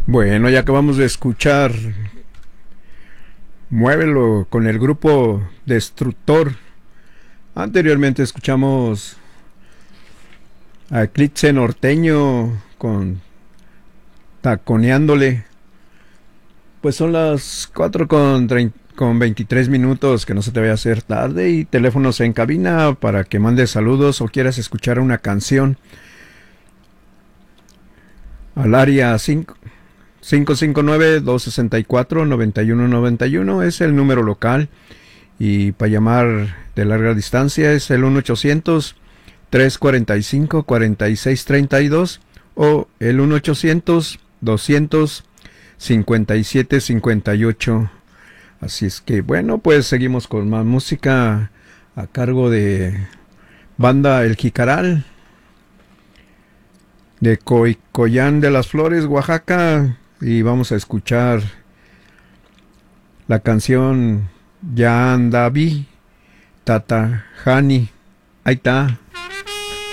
Bueno, ya acabamos de escuchar Muévelo con el grupo Destructor. Anteriormente escuchamos a Eclipse Norteño con Taconeándole. Pues son las 4 con 23 minutos, que no se te vaya a hacer tarde. Y teléfonos en cabina para que mandes saludos o quieras escuchar una canción al área 559-264-9191 es el número local, y para llamar de larga distancia es el 1-800-345-4632 o el 1-800-200-5758. Así es que bueno, pues seguimos con más música a cargo de Banda El Jicaral de Coyán de las Flores, Oaxaca, y vamos a escuchar la canción Ya Andaví Tata Hani. Ahí está.